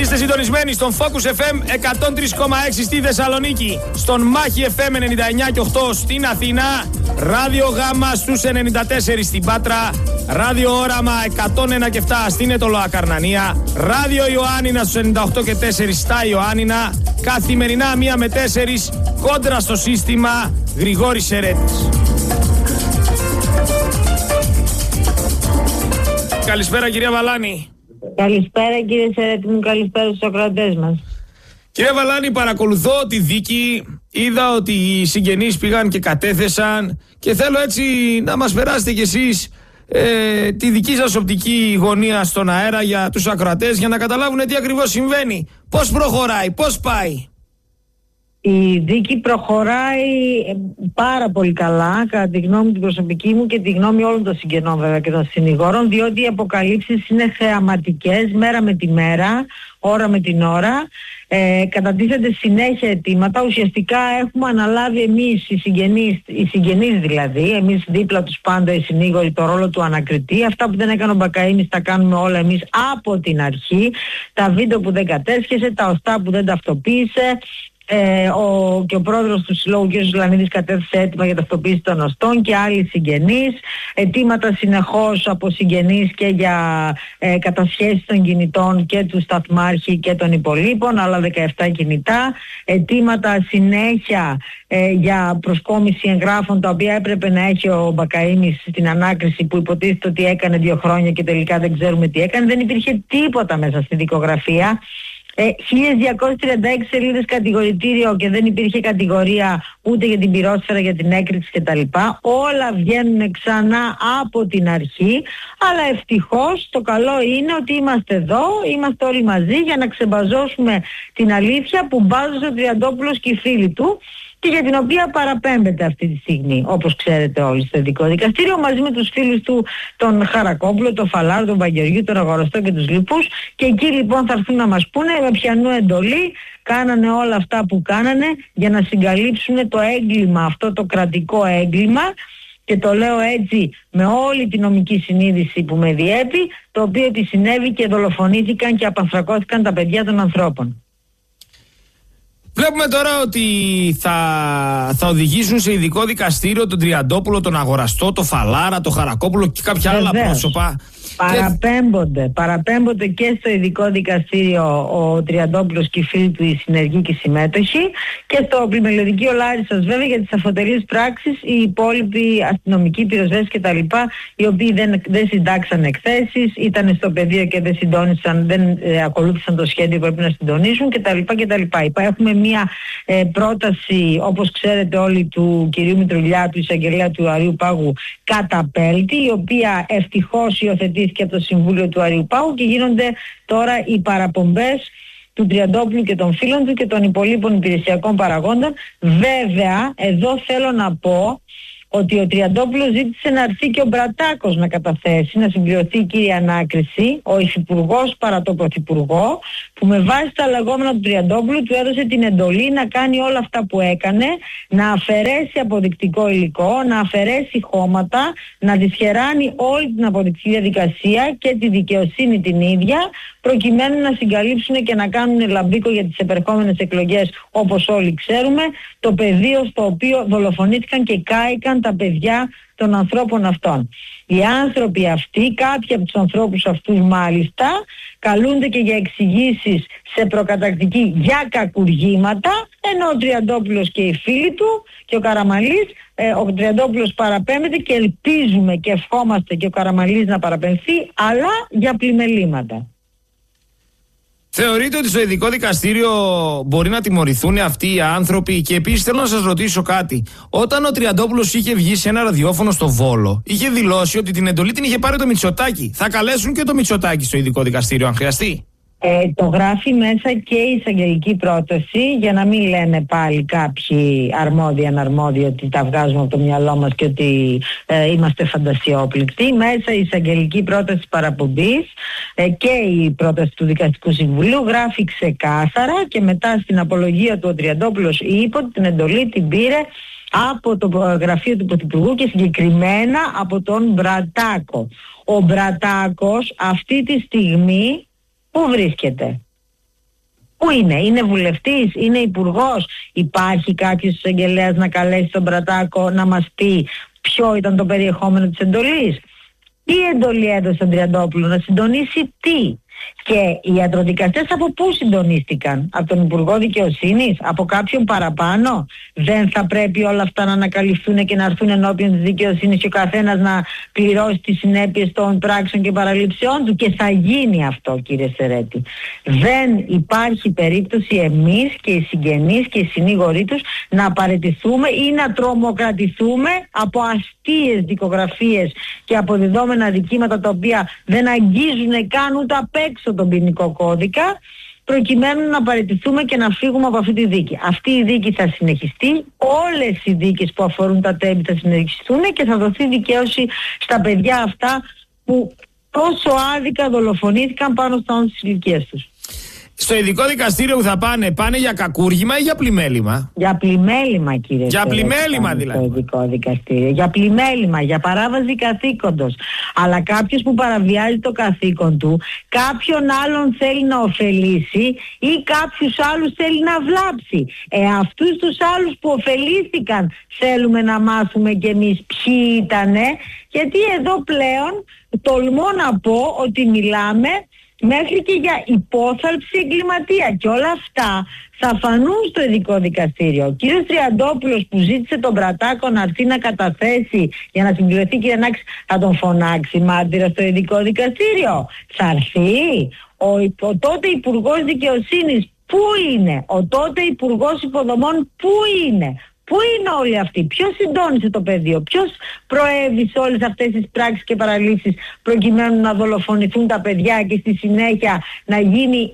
Είστε συντονισμένοι στον Focus FM 103,6 στη Θεσσαλονίκη, στον Μάχη FM 99,8 στην Αθήνα, Ράδιο Γάμα στους 94 στην Πάτρα, Ράδιο Όραμα 101,7 στην Ετωλοά Καρνανία, Ράδιο Ιωάννινα στους 98,4 στα Ιωάννινα, καθημερινά 1 με 4 κόντρα στο σύστημα. Γρηγόρης Σερέτης. Καλησπέρα κυρία Βαλάνη. Καλησπέρα κύριε Σερέτη μου, καλησπέρα στους ακροατές μας. Κύριε Βαλάνη, παρακολουθώ τη δίκη, είδα ότι οι συγγενείς πήγαν και κατέθεσαν και θέλω έτσι να μας περάσετε κι εσείς τη δική σας οπτική γωνία στον αέρα για τους ακροατές, για να καταλάβουν τι ακριβώς συμβαίνει. Πώς προχωράει, πώς πάει? Η δίκη προχωράει πάρα πολύ καλά, κατά τη γνώμη την προσωπική μου και τη γνώμη όλων των συγγενών βέβαια και των συνηγόρων, διότι οι αποκαλύψεις είναι θεαματικές, μέρα με τη μέρα, ώρα με την ώρα. Κατατίθενται συνέχεια αιτήματα. Ουσιαστικά έχουμε αναλάβει εμείς οι συγγενείς δηλαδή, εμείς δίπλα τους πάντα οι συνήγοροι, το ρόλο του ανακριτή. Αυτά που δεν έκανε ο Μπακαΐνης τα κάνουμε όλα εμείς από την αρχή. Τα βίντεο που δεν κατέσχεσε, τα οστά που δεν ταυτοποίησε. Και ο πρόεδρος του Συλλόγου κ. Ζουλανίδης κατέθεσε αίτημα για ταυτοποίηση των οστών και άλλοι συγγενείς. Αιτήματα συνεχώς από συγγενείς και για κατασχέσεις των κινητών και του σταθμάρχη και των υπολείπων, άλλα 17 κινητά. Αιτήματα συνέχεια για προσκόμιση εγγράφων, τα οποία έπρεπε να έχει ο Μπακαΐνης στην ανάκριση, που υποτίθεται ότι έκανε 2 χρόνια και τελικά δεν ξέρουμε τι έκανε. Δεν υπήρχε τίποτα μέσα στη δικογραφία. 1236 σελίδες κατηγορητήριο και δεν υπήρχε κατηγορία ούτε για την πυρόσφαιρα, για την έκρηξη κτλ. Όλα βγαίνουν ξανά από την αρχή, αλλά ευτυχώς το καλό είναι ότι είμαστε εδώ, είμαστε όλοι μαζί για να ξεμπαζώσουμε την αλήθεια που μπάζωσε ο Τριαντόπουλος και οι φίλοι του και για την οποία παραπέμπεται αυτή τη στιγμή, όπως ξέρετε όλοι, στο ειδικό δικαστήριο, μαζί με τους φίλους του, τον Χαρακόπουλο, τον Φαλάρο, τον Παγγεωργίου, τον Αγοραστό και τους λοιπούς. Και εκεί λοιπόν θα έρθουν να μας πούνε με ποιανού εντολή κάνανε όλα αυτά που κάνανε για να συγκαλύψουν το έγκλημα, αυτό το κρατικό έγκλημα. Και το λέω έτσι με όλη τη νομική συνείδηση που με διέπει, το οποίο επισυνέβη και δολοφονήθηκαν και απανθρακώθηκαν τα παιδιά των ανθρώπων. Βλέπουμε τώρα ότι θα οδηγήσουν σε ειδικό δικαστήριο τον Τριαντόπουλο, τον Αγοραστό, τον Φαλάρα, τον Χαρακόπουλο και κάποια άλλα πρόσωπα. Παραπέμπονται και στο ειδικό δικαστήριο ο Τριαντόπουλος και οι φίλοι του, οι συνεργοί και οι συμμέτοχοι, και στο πλημελιωδικείο Λάρισας βέβαια για τις αφωτερείς πράξεις οι υπόλοιποι αστυνομικοί, πυροσβέστες κτλ., οι οποίοι δεν συντάξαν εκθέσεις, ήταν στο πεδίο και δεν συντόνισαν, δεν ακολούθησαν το σχέδιο που πρέπει να συντονίσουν κτλ. Έχουμε μία πρόταση, όπως ξέρετε όλοι, του κυρίου Μητρουλιά, του εισαγγελέα του Αριού Πάγου, καταπέλτη, η οποία ευτυχώς υιοθετήθηκε από το Συμβούλιο του Αριού Πάγου και γίνονται τώρα οι παραπομπές του Τριαντόπουλου και των φίλων του και των υπολείπων υπηρεσιακών παραγόντων. Βέβαια, εδώ θέλω να πω ότι ο Τριαντόπουλος ζήτησε να έρθει και ο Μπρατάκος να καταθέσει, να συμπληρωθεί η κύρια ανάκριση, ο υφυπουργός παρά το πρωθυπουργό, που με βάση τα λεγόμενα του Τριαντόπουλου του έδωσε την εντολή να κάνει όλα αυτά που έκανε, να αφαιρέσει αποδεικτικό υλικό, να αφαιρέσει χώματα, να δυσχεράνει όλη την αποδεικτική διαδικασία και τη δικαιοσύνη την ίδια, προκειμένου να συγκαλύψουν και να κάνουν λαμπίκο για τις επερχόμενες εκλογές, όπως όλοι ξέρουμε, το πεδίο στο οποίο δολοφονήθηκαν και κάηκαν τα παιδιά των ανθρώπων αυτών. Οι άνθρωποι αυτοί, κάποιοι από τους ανθρώπους αυτούς μάλιστα, καλούνται και για εξηγήσεις σε προκατακτική για κακουργήματα, ενώ ο Τριαντόπουλος και οι φίλοι του και ο Καραμαλής, ο Τριαντόπουλος παραπέμπεται και ελπίζουμε και ευχόμαστε και ο Καραμαλής να παραπεμφθεί, αλλά για πλημελήματα. Θεωρείτε ότι στο ειδικό δικαστήριο μπορεί να τιμωρηθούν αυτοί οι άνθρωποι? Και επίσης θέλω να σας ρωτήσω κάτι. Όταν ο Τριαντόπουλος είχε βγει σε ένα ραδιόφωνο στο Βόλο, είχε δηλώσει ότι την εντολή την είχε πάρει το Μητσοτάκη. Θα καλέσουν και το Μητσοτάκη στο ειδικό δικαστήριο αν χρειαστεί? Το γράφει μέσα και η εισαγγελική πρόταση, για να μην λένε πάλι κάποιοι αρμόδιοι αναρμόδιοι ότι τα βγάζουμε από το μυαλό μας και ότι είμαστε φαντασιόπληκτοι. Μέσα η εισαγγελική πρόταση παραπομπής και η πρόταση του Δικαστικού Συμβουλίου γράφει ξεκάθαρα, και μετά στην απολογία του ο Τριαντόπουλος είπε ότι την εντολή την πήρε από το γραφείο του Πρωθυπουργού και συγκεκριμένα από τον Μπρατάκο. Ο Μπρατάκος αυτή τη στιγμή πού βρίσκεται? Πού είναι βουλευτής, είναι υπουργός? Υπάρχει κάποιος εισαγγελέας να καλέσει τον Πρατάκο να μας πει ποιο ήταν το περιεχόμενο της εντολής? Τι εντολή έδωσε τον Τριαντόπουλο, να συντονίσει τι? Και οι ιατροδικαστές από πού συντονίστηκαν? Από τον Υπουργό Δικαιοσύνης? Από κάποιον παραπάνω? Δεν θα πρέπει όλα αυτά να ανακαλυφθούν και να έρθουν ενώπιον της δικαιοσύνης και ο καθένας να πληρώσει τις συνέπειες των πράξεων και παραλήψεών του? Και θα γίνει αυτό, κύριε Σερέτη. Δεν υπάρχει περίπτωση εμείς και οι συγγενείς και οι συνήγοροι τους να παραιτηθούμε ή να τρομοκρατηθούμε από αστείες δικογραφίες και αποδεδόμενα δικήματα τα οποία δεν αγγίζουν καν ούτε απ' έξω τον ποινικό κώδικα, προκειμένου να παραιτηθούμε και να φύγουμε από αυτή τη δίκη. Αυτή η δίκη θα συνεχιστεί, όλες οι δίκες που αφορούν τα τέμπη θα συνεχιστούν και θα δοθεί δικαίωση στα παιδιά αυτά που τόσο άδικα δολοφονήθηκαν πάνω στα όντα της ηλικίας τους. Στο ειδικό δικαστήριο που θα πάνε για κακούργημα ή για πλημέλημα? Για πλημέλημα, κύριε. Για πλημέλημα δηλαδή. Στο ειδικό δικαστήριο. Για πλημέλημα, για παράβαση καθήκοντος. Αλλά κάποιος που παραβιάζει το καθήκον του, κάποιον άλλον θέλει να ωφελήσει ή κάποιους άλλους θέλει να βλάψει. Αυτούς τους άλλους που ωφελήθηκαν θέλουμε να μάθουμε κι εμείς ποιοι ήτανε, γιατί εδώ πλέον τολμώ να πω ότι μιλάμε μέχρι και για υπόθαλψη εγκληματία, και όλα αυτά θα φανούν στο ειδικό δικαστήριο. Ο κύριος Τριαντόπουλος που ζήτησε τον Πρατάκο να έρθει να καταθέσει για να συμπληρωθεί, κύριε Νάκη, θα τον φωνάξει μάρτυρα στο ειδικό δικαστήριο? Θα έρθει? Ο τότε Υπουργός Δικαιοσύνης πού είναι? Ο τότε Υπουργός Υποδομών πού είναι? Πού είναι όλοι αυτοί? Ποιος συντόνισε το πεδίο? Ποιος προέβησε όλες αυτές τις πράξεις και παραλήψεις προκειμένου να δολοφονηθούν τα παιδιά και στη συνέχεια να γίνει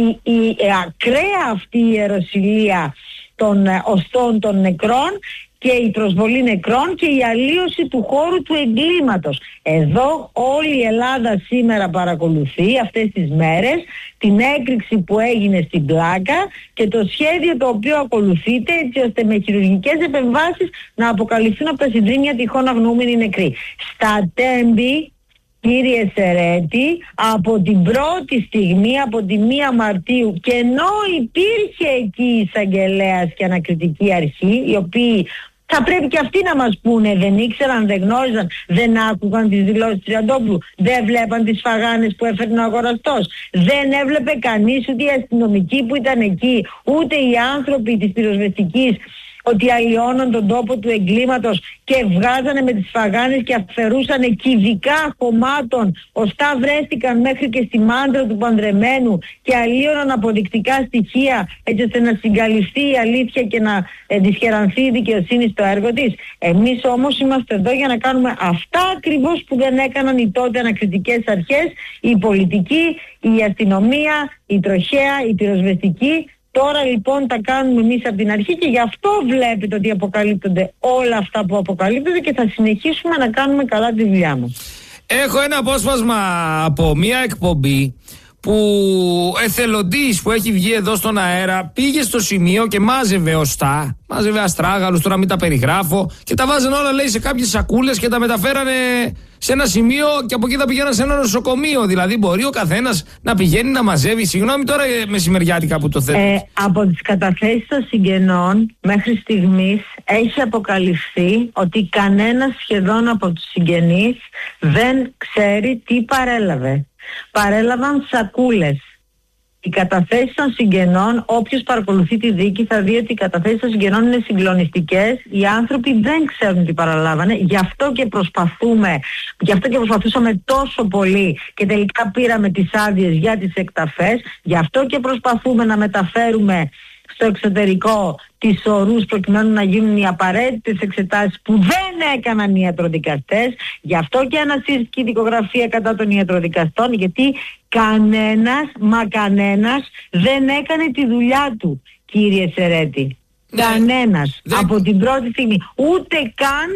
η ακραία αυτή η ιεροσυλία των οστών των νεκρών και η προσβολή νεκρών και η αλλίωση του χώρου του εγκλήματος? Εδώ όλη η Ελλάδα σήμερα παρακολουθεί αυτές τις μέρες την έκρηξη που έγινε στην Πλάκα και το σχέδιο το οποίο ακολουθείται, έτσι ώστε με χειρουργικές επεμβάσεις να αποκαλυφθούν από τα συντρίμμια τυχόν αγνοούμενοι νεκροί. Στα Τέμπη, κύριε Σερέτη, από την πρώτη στιγμή, από τη 1 Μαρτίου, και ενώ υπήρχε εκεί εισαγγελέας και ανακριτική αρχή, οι οποίοι θα πρέπει και αυτοί να μας πούνε, δεν ήξεραν, δεν γνώριζαν, δεν άκουγαν τις δηλώσεις του Τριαντόπουλου, δεν βλέπαν τις φαγάνες που έφερνε ο αγοραστός, δεν έβλεπε κανείς, ούτε οι αστυνομικοί που ήταν εκεί, ούτε οι άνθρωποι της πυροσβεστικής, ότι αλλοιώναν τον τόπο του εγκλήματος και βγάζανε με τις φαγάνες και αφαιρούσανε κυβικά χωμάτων, ωστά βρέστηκαν μέχρι και στη μάντρα του παντρεμένου και αλλοίωναν αποδεικτικά στοιχεία, έτσι ώστε να συγκαλυφθεί η αλήθεια και να δυσχερανθεί η δικαιοσύνη στο έργο της. Εμείς όμως είμαστε εδώ για να κάνουμε αυτά ακριβώς που δεν έκαναν οι τότε ανακριτικές αρχές, η πολιτική, η αστυνομία, η τροχέα, η πυροσβεστική. Τώρα λοιπόν τα κάνουμε εμείς από την αρχή και γι' αυτό βλέπετε ότι αποκαλύπτονται όλα αυτά που αποκαλύπτονται και θα συνεχίσουμε να κάνουμε καλά τη δουλειά μας. Έχω ένα απόσπασμα από μια εκπομπή που εθελοντής που έχει βγει εδώ στον αέρα πήγε στο σημείο και μάζευε οστά, μάζευε αστράγαλους, τώρα μην τα περιγράφω, και τα βάζανε όλα, λέει, σε κάποιες σακούλες και τα μεταφέρανε σε ένα σημείο και από εκεί θα πηγαίναν σε ένα νοσοκομείο. Δηλαδή μπορεί ο καθένας να πηγαίνει να μαζεύει. Συγγνώμη τώρα μεσημεριάτικα που το θέτω. Από τις καταθέσεις των συγγενών μέχρι στιγμής έχει αποκαλυφθεί ότι κανένας σχεδόν από τους συγγενείς δεν ξέρει τι παρέλαβε. Παρέλαβαν σακούλες. Οι καταθέσεις των συγγενών, όποιος παρακολουθεί τη δίκη θα δει ότι οι καταθέσεις των συγγενών είναι συγκλονιστικές. Οι άνθρωποι δεν ξέρουν τι παραλάβανε. Γι' αυτό και προσπαθούσαμε τόσο πολύ και τελικά πήραμε τις άδειες για τις εκταφές. Γι' αυτό και προσπαθούμε να μεταφέρουμε στο εξωτερικό τις ορούς προκειμένου να γίνουν οι απαραίτητες εξετάσεις που δεν έκαναν οι ιατροδικαστές. Γι' αυτό και ανασύρθηκε η δικογραφία κατά των ιατροδικαστών, γιατί κανένας δεν έκανε τη δουλειά του, κύριε Σερέτη. Ναι. Κανένας. Από την πρώτη στιγμή. Ούτε καν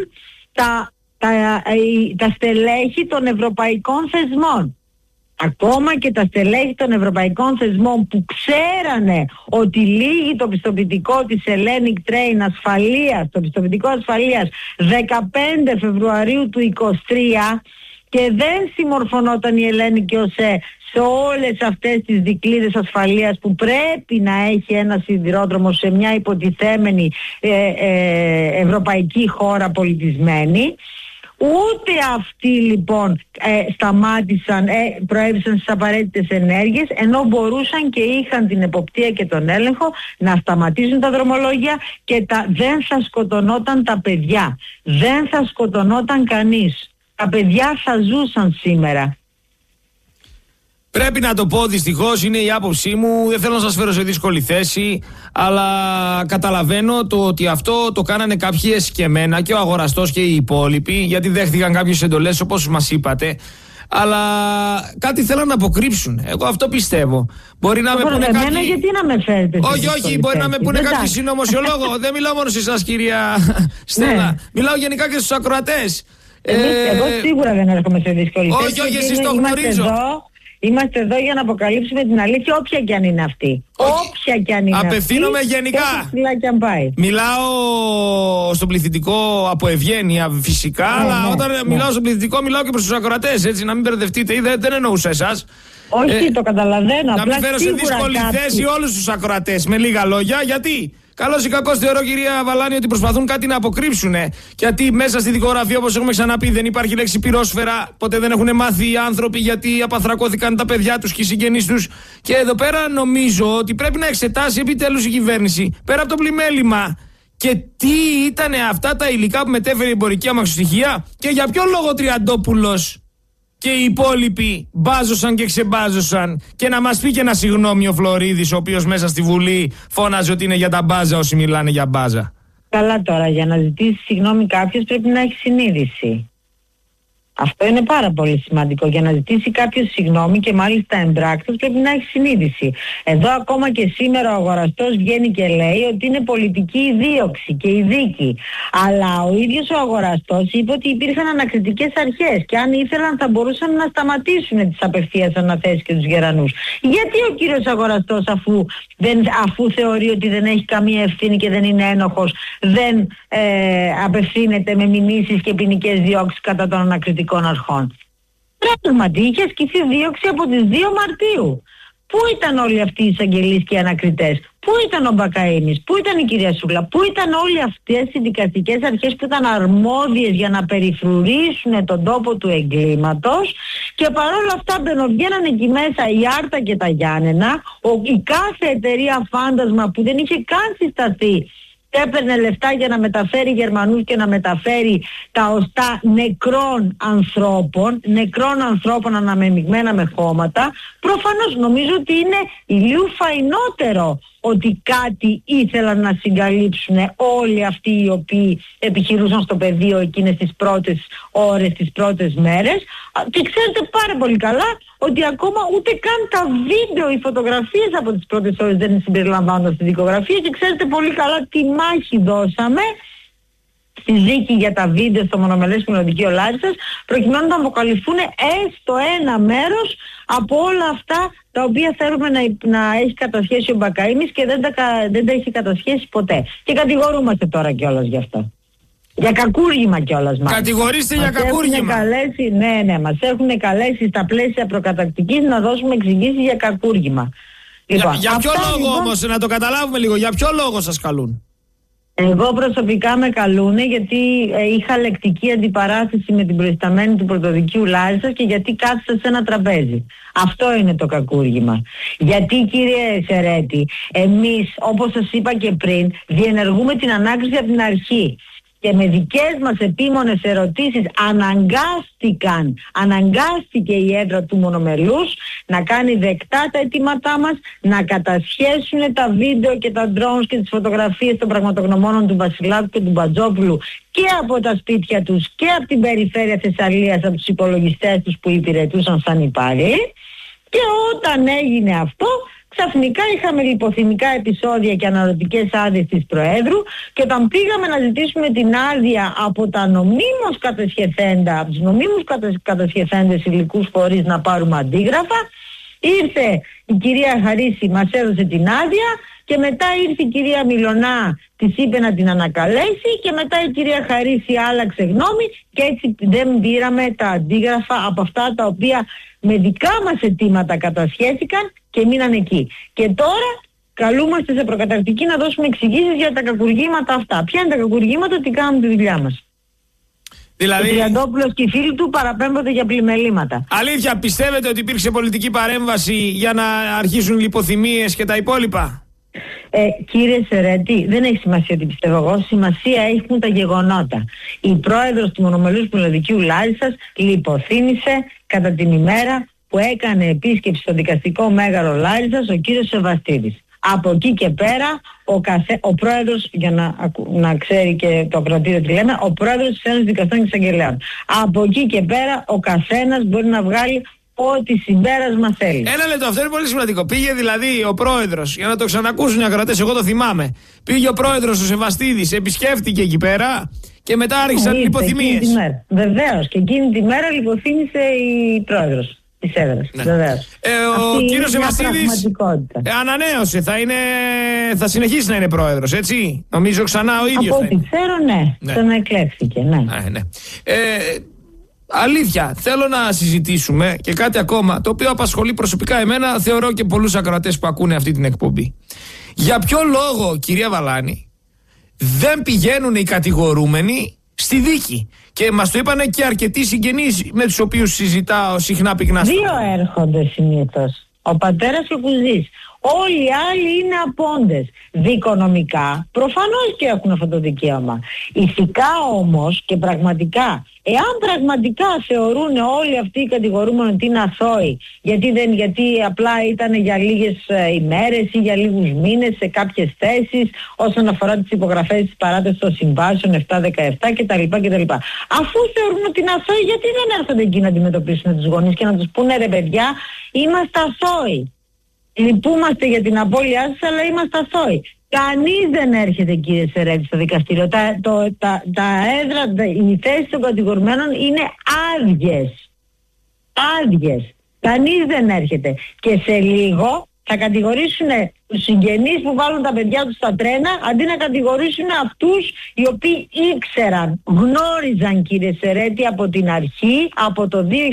τα στελέχη των ευρωπαϊκών θεσμών. Ακόμα και τα στελέχη των ευρωπαϊκών θεσμών που ξέρανε ότι λύγει το πιστοποιητικό της Hellenic Train ασφαλείας, το πιστοποιητικό ασφαλείας 15 Φεβρουαρίου του 2023, και δεν συμμορφωνόταν η Hellenic και ΟΣΕ σε όλες αυτές τις δικλείδες ασφαλείας που πρέπει να έχει ένα σιδηρόδρομο σε μια υποτιθέμενη ευρωπαϊκή χώρα πολιτισμένη. Ούτε αυτοί λοιπόν σταμάτησαν, προέβησαν στις απαραίτητες ενέργειες, ενώ μπορούσαν και είχαν την εποπτεία και τον έλεγχο να σταματήσουν τα δρομολόγια και δεν θα σκοτωνόταν τα παιδιά. Δεν θα σκοτωνόταν κανείς. Τα παιδιά θα ζούσαν σήμερα. Πρέπει να το πω, δυστυχώς είναι η άποψή μου, δεν θέλω να σας φέρω σε δύσκολη θέση, αλλά καταλαβαίνω το ότι αυτό το κάνανε κάποιοι εσκεμμένα, και ο αγοραστός και οι υπόλοιποι, γιατί δέχτηκαν κάποιες εντολές όπως μας είπατε, αλλά κάτι θέλουν να αποκρύψουν. Εγώ αυτό πιστεύω. Μπορεί να με πούνε κάποιοι... γιατί να με φέρετε. Όχι, μπορεί να με πούνε κάποιοι συνωμοσιολόγο. Δεν μιλάω μόνο σε εσάς, κυρία Στέλλα. Μιλάω γενικά και στους ακροατές. Εγώ σίγουρα δεν έρχομαι σε δύσκολη θέση. Όχι, εσείς το γνωρίζω. Είμαστε εδώ για να αποκαλύψουμε την αλήθεια, όποια και αν είναι αυτή. Όποια και αν είναι αυτή. Απευθύνομαι γενικά. Μιλάω στο πληθυντικό από ευγένεια φυσικά, αλλά όταν μιλάω στο πληθυντικό μιλάω και προς τους ακροατές, έτσι, να μην μπερδευτείτε, δεν εννοούσα εσάς. Όχι, το καταλαβαίνω. Να μην φέρω σε δύσκολη θέση όλους τους ακροατές, με λίγα λόγια, γιατί... Καλώς ή κακώς θεωρώ, κυρία Βαλάνη, ότι προσπαθούν κάτι να αποκρύψουν. Γιατί μέσα στη δικογραφία, όπως έχουμε ξαναπεί, δεν υπάρχει λέξη πυρόσφαιρα. Ποτέ δεν έχουν μάθει οι άνθρωποι γιατί απαθρακώθηκαν τα παιδιά τους και οι συγγενείς τους. Και εδώ πέρα νομίζω ότι πρέπει να εξετάσει επιτέλους η κυβέρνηση, πέρα από το πλημέλημα, και τι ήταν αυτά τα υλικά που μετέφερε η εμπορική αμαξοστοιχεία και για ποιο λόγο Τριαντόπουλος και οι υπόλοιποι μπάζωσαν και ξεμπάζωσαν. Και να μας πει και ένα συγγνώμη ο Φλωρίδης, ο οποίος μέσα στη Βουλή φώναζε ότι είναι για τα μπάζα όσοι μιλάνε για μπάζα. Καλά, τώρα για να ζητήσει συγγνώμη κάποιος πρέπει να έχει συνείδηση. Αυτό είναι πάρα πολύ σημαντικό. Για να ζητήσει κάποιος συγγνώμη, και μάλιστα εμπράκτος, πρέπει να έχει συνείδηση. Εδώ ακόμα και σήμερα ο αγοραστός βγαίνει και λέει ότι είναι πολιτική η δίωξη και η δίκη. Αλλά ο ίδιος ο αγοραστός είπε ότι υπήρχαν ανακριτικές αρχές και αν ήθελαν θα μπορούσαν να σταματήσουν τις απευθείας αναθέσεις και τους γερανούς. Γιατί ο κύριος αγοραστός, αφού θεωρεί ότι δεν έχει καμία ευθύνη και δεν είναι ένοχος, δεν απευθύνεται με μηνύσεις και ποινικές διώξεις κατά των ανακριτικών αρχών? Πράγματι είχε ασκηθεί δίωξη από τις 2 Μαρτίου. Πού ήταν όλοι αυτοί οι εισαγγελείς και οι ανακριτές? Πού ήταν ο Μπακαΐνης? Πού ήταν η κυρία Σούλα? Πού ήταν όλοι αυτές οι δικαστικές αρχές που ήταν αρμόδιες για να περιφρουρήσουν τον τόπο του εγκλήματος? Και παρόλα αυτά μπαινοβγαίνανε εκεί μέσα η Άρτα και τα Γιάννενα, η κάθε εταιρεία φάντασμα που δεν είχε καν συσταθεί έπαιρνε λεφτά για να μεταφέρει Γερμανούς και να μεταφέρει τα οστά νεκρών ανθρώπων αναμεμειγμένα με χώματα. Προφανώς νομίζω ότι είναι ηλίου φαϊνότερο ότι κάτι ήθελαν να συγκαλύψουν όλοι αυτοί οι οποίοι επιχειρούσαν στο πεδίο εκείνες τις πρώτες ώρες, τις πρώτες μέρες. Και ξέρετε πάρα πολύ καλά ότι ακόμα ούτε καν τα βίντεο, οι φωτογραφίες από τις πρώτες ώρες δεν συμπεριλαμβάνονται στη δικογραφία, και ξέρετε πολύ καλά τι μάχη δώσαμε στη δίκη για τα βίντεο στο μονομελές Μειοδικείο Λάρισσας, προκειμένου να αποκαλυφθούν έστω ένα μέρος από όλα αυτά τα οποία θέλουμε να έχει κατασχέσει ο Μπακαΐνης και δεν τα έχει κατασχέσει ποτέ. Και κατηγορούμαστε τώρα κιόλας γι' αυτό. Για κακούργημα κιόλας μας. Κατηγορήστε για κακούργημα. Ναι, μας έχουν καλέσει στα πλαίσια προκατακτικής να δώσουμε εξηγήσεις για κακούργημα. Λοιπόν, για ποιο λόγο όμως, να το καταλάβουμε λίγο, για ποιο λόγο σας καλούν? Εγώ προσωπικά με καλούνε γιατί είχα λεκτική αντιπαράθεση με την προϊσταμένη του Πρωτοδικείου Λάρισσας και γιατί κάθισα σε ένα τραπέζι. Αυτό είναι το κακούργημα. Γιατί, κύριε Σερέτη, εμείς, όπως σας είπα και πριν, διενεργούμε την ανάκριση από την αρχή. Και με δικές μας επίμονες ερωτήσεις αναγκάστηκε η έδρα του Μονομελούς να κάνει δεκτά τα αιτήματά μας, να κατασχέσουν τα βίντεο και τα drones και τις φωτογραφίες των πραγματογνωμόνων του Βασιλάτου και του Μπατζόπουλου και από τα σπίτια τους και από την περιφέρεια Θεσσαλίας, από τους υπολογιστές τους που υπηρετούσαν σαν υπάλληλοι. Και όταν έγινε αυτό, ξαφνικά είχαμε λιποθυμικά επεισόδια και αναρωτικές άδειες της Προέδρου, και όταν πήγαμε να ζητήσουμε την άδεια από τα νομίμως κατασχεθέντα, από τους νομίμους κατασχεθέντες υλικούς φορείς να πάρουμε αντίγραφα, ήρθε η κυρία Χαρίση, μας έδωσε την άδεια, και μετά ήρθε η κυρία Μιλωνά, της είπε να την ανακαλέσει, και μετά η κυρία Χαρίση άλλαξε γνώμη και έτσι δεν πήραμε τα αντίγραφα από αυτά τα οποία με δικά μας αιτήματα κατασχέθηκαν και μείναν εκεί. Και τώρα καλούμαστε σε προκαταρκτική να δώσουμε εξηγήσεις για τα κακουργήματα αυτά. Ποια είναι τα κακουργήματα, ότι κάνουμε τη δουλειά μας. Δηλαδή... Ο Τριαντόπουλος και οι φίλοι του παραπέμπονται για πλημελήματα. Αλήθεια, πιστεύετε ότι υπήρξε πολιτική παρέμβαση για να αρχίσουν λιποθυμίες και τα υπόλοιπα? Κύριε Σερέτη, δεν έχει σημασία τι πιστεύω εγώ, σημασία έχουν τα γεγονότα. Η πρόεδρος του Μονομελούς Πουλαδικίου Λάρισσας λιποθύμησε κατά την ημέρα που έκανε επίσκεψη στο δικαστικό μέγαρο Λάρισσας ο κύριος Σεβαστίδης. Από εκεί και πέρα ο πρόεδρος, για να ξέρει και το ακροατήριο τι λέμε, ο πρόεδρος της Ένωσης Δικαστών και Εισαγγελέων. Από εκεί και πέρα ο καθένας μπορεί να βγάλει ό,τι συμπέρασμα θέλει. Ένα λεπτό, αυτό είναι πολύ σημαντικό. Πήγε δηλαδή ο πρόεδρος, για να το ξανακούσουν οι ακροατές, εγώ το θυμάμαι. Πήγε ο πρόεδρος ο Σεβαστίδης, επισκέφτηκε εκεί πέρα και μετά άρχισαν λιποθυμίες. Βεβαίως, και εκείνη τη μέρα λιποθύμησε η πρόεδρος της έδρας. Ναι. Ο κύριος Σεβαστίδης ανανέωσε, θα συνεχίσει να είναι πρόεδρος, έτσι. Νομίζω ξανά ο ίδιος. Από ό,τι ξέρω, ναι. Τον εκλέχθηκε, ναι. Αλήθεια, θέλω να συζητήσουμε και κάτι ακόμα, το οποίο απασχολεί προσωπικά εμένα, θεωρώ και πολλούς ακροατές που ακούνε αυτή την εκπομπή. Για ποιο λόγο, κυρία Βαλάνη, δεν πηγαίνουν οι κατηγορούμενοι στη δίκη? Και μας το είπανε και αρκετοί συγγενείς με τους οποίους συζητάω συχνά πυκνά. Δύο έρχονται συνήθως. Ο πατέρας και ο κουζής. Όλοι οι άλλοι είναι απόντες. Δικονομικά προφανώς και έχουν αυτό το δικαίωμα. Ηθικά όμως και πραγματικά, εάν πραγματικά θεωρούν όλοι αυτοί οι κατηγορούμενοι ότι είναι αθώοι, γιατί απλά ήταν για λίγες ημέρες ή για λίγους μήνες σε κάποιες θέσεις όσον αφορά τις υπογραφές της παράτασης των συμβάσεων 7-17 κτλ. Αφού θεωρούν ότι είναι αθώοι, γιατί δεν έρχονται εκεί να αντιμετωπίσουν τους γονείς και να τους πούνε ρε παιδιά, είμαστε αθώοι. Λυπούμαστε για την απώλειά σας, αλλά είμαστε αθώοι. Κανείς δεν έρχεται, κύριε Σερέτη, στο δικαστήριο. Οι θέσεις των κατηγορουμένων είναι άδειες. Κανείς δεν έρχεται. Και σε λίγο θα κατηγορήσουν τους συγγενείς που βάλουν τα παιδιά τους στα τρένα, αντί να κατηγορήσουν αυτούς οι οποίοι γνώριζαν, κύριε Σερέτη, από την αρχή, από το 2013-2014,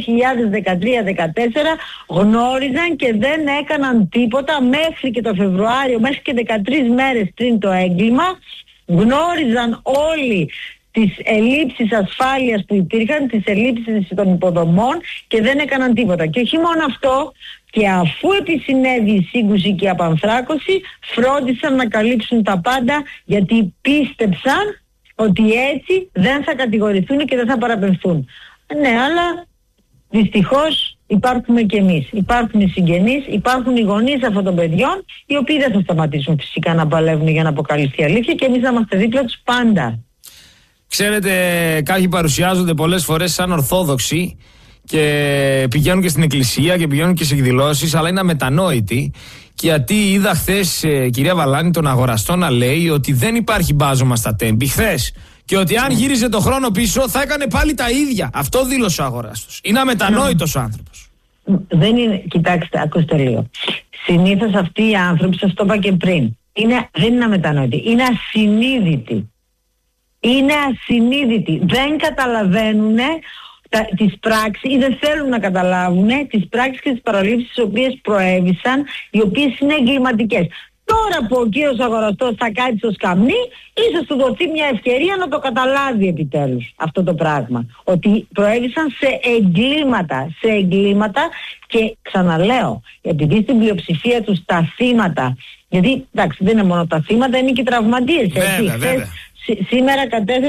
γνώριζαν και δεν έκαναν τίποτα μέχρι και το Φεβρουάριο, μέχρι και 13 μέρες πριν το έγκλημα, γνώριζαν όλοι τις ελλείψεις ασφάλειας που υπήρχαν, τις ελλείψεις των υποδομών και δεν έκαναν τίποτα. Και όχι μόνο αυτό, και αφού επισυνέβη η σύγκρουση και η απανθράκωση, φρόντισαν να καλύψουν τα πάντα, γιατί πίστεψαν ότι έτσι δεν θα κατηγορηθούν και δεν θα παραπεμφθούν. Ναι, αλλά δυστυχώς υπάρχουμε και εμείς. Υπάρχουν οι συγγενείς, υπάρχουν οι γονείς αυτών των παιδιών, οι οποίοι δεν θα σταματήσουν φυσικά να παλεύουν για να αποκαλυφθεί αλήθεια και εμείς θα είμαστε δίπλα τους πάντα. Ξέρετε, κάποιοι παρουσιάζονται πολλές φορές σαν ορθόδοξοι και πηγαίνουν και στην εκκλησία και πηγαίνουν και σε εκδηλώσεις, αλλά είναι αμετανόητοι. Γιατί είδα χθες, κυρία Βαλάνη, τον αγοραστό να λέει ότι δεν υπάρχει μπάζωμα στα τέμπη χθες. Και ότι αν γύριζε το χρόνο πίσω θα έκανε πάλι τα ίδια. Αυτό δήλωσε ο αγοραστός. Είναι αμετανόητος ο άνθρωπος. Δεν είναι, κοιτάξτε, ακούστε λίγο. Συνήθως αυτοί οι άνθρωποι, σας το είπα και πριν, δεν είναι αμετανόητοι, είναι ασυνείδητοι. Είναι ασυνείδητοι. Δεν καταλαβαίνουν τις πράξεις ή δεν θέλουν να καταλάβουν τις πράξεις και τις παραλήψεις τις οποίες προέβησαν, οι οποίες είναι εγκληματικές. Τώρα που ο κύριος αγοραστός θα κάτσει στο σκαμνί, ίσως του δοθεί μια ευκαιρία να το καταλάβει επιτέλους αυτό το πράγμα. Ότι προέβησαν σε εγκλήματα και ξαναλέω, επειδή στην πλειοψηφία τους τα θύματα, γιατί εντάξει δεν είναι μόνο τα θύματα, είναι και οι τραυματίες. Σήμερα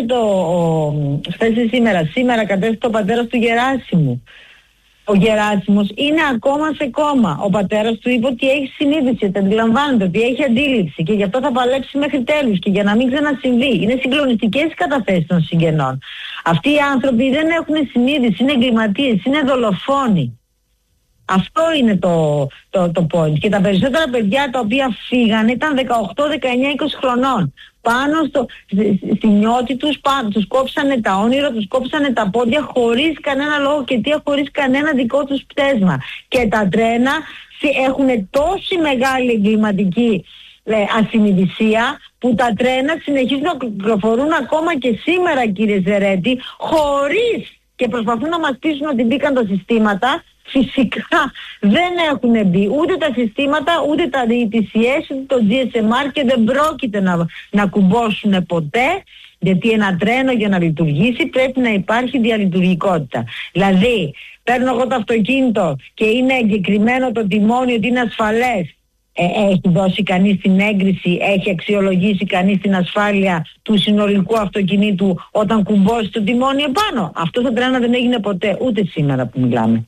κατέθεται ο πατέρας του Γεράσιμου. Ο Γεράσιμος είναι ακόμα σε κόμμα. Ο πατέρας του είπε ότι έχει συνείδηση, ότι αντιλαμβάνεται, ότι έχει αντίληψη και γι' αυτό θα παλέψει μέχρι τέλους και για να μην ξανασυμβεί. Είναι συγκλονιστικές οι καταθέσεις των συγγενών. Αυτοί οι άνθρωποι δεν έχουν συνείδηση, είναι εγκληματίες, είναι δολοφόνοι. Αυτό είναι το point. Και τα περισσότερα παιδιά τα οποία φύγανε ήταν 18, 19, 20 χρονών. Πάνω στη νιώτη τους κόψανε τα όνειρα, τους κόψανε τα πόδια χωρίς κανένα λόγο και χωρίς κανένα δικό τους πτέσμα. Και τα τρένα έχουν τόση μεγάλη εγκληματική ασυνειδησία που τα τρένα συνεχίζουν να κυκλοφορούν ακόμα και σήμερα, κύριε Ζερέτη, χωρίς, και προσπαθούν να μας πείσουν ότι μπήκαν τα συστήματα, Φυσικά δεν έχουν μπει ούτε τα συστήματα, ούτε τα DTCS, ούτε το GSMR και δεν πρόκειται να κουμπώσουν ποτέ, γιατί ένα τρένο για να λειτουργήσει πρέπει να υπάρχει διαλειτουργικότητα. Δηλαδή, παίρνω εγώ το αυτοκίνητο και είναι εγκεκριμένο το τιμόνι ότι είναι ασφαλές. Έχει δώσει κανείς την έγκριση, έχει αξιολογήσει κανείς την ασφάλεια του συνολικού αυτοκινήτου όταν κουμπώσει το τιμόνι επάνω? Αυτό στα τρένα δεν έγινε ποτέ, ούτε σήμερα που μιλάμε.